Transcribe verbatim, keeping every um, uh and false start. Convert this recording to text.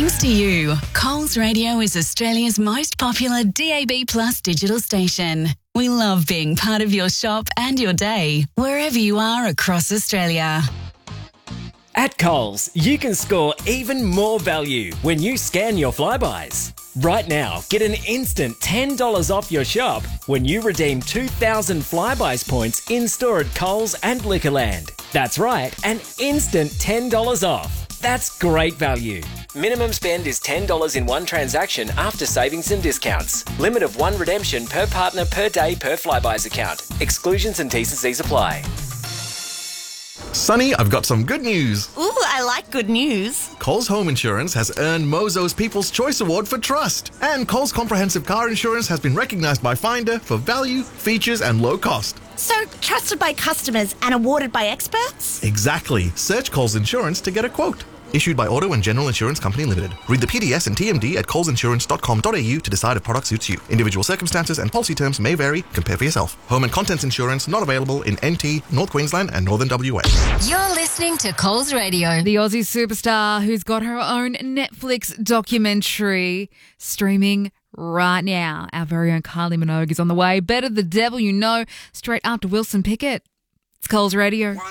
Thanks to you, Coles Radio is Australia's most popular D A B Plus digital station. We love being part of your shop and your day, wherever you are across Australia. At Coles, you can score even more value when you scan your Flybuys. Right now, get an instant ten dollars off your shop when you redeem two thousand Flybuys points in-store at Coles and Liquorland. That's right, an instant ten dollars off. That's great value. Minimum spend is ten dollars in one transaction after savings and discounts. Limit of one redemption per partner per day per Flybuys account. Exclusions and T's and C's apply. Sonny, I've got some good news. Ooh, I like good news. Coles Home Insurance has earned Mozo's People's Choice Award for trust. And Coles Comprehensive Car Insurance has been recognised by Finder for value, features and low cost. So, trusted by customers and awarded by experts? Exactly. Search Coles Insurance to get a quote. Issued by Auto and General Insurance Company Limited. Read the P D S and T M D at coles insurance dot com dot a u to decide if product suits you. Individual circumstances and policy terms may vary. Compare for yourself. Home and contents insurance not available in N T, North Queensland and Northern W A. You're listening to Coles Radio. The Aussie superstar who's got her own Netflix documentary streaming right now. Our very own Kylie Minogue is on the way. Better the devil you know, straight after Wilson Pickett. It's Coles Radio.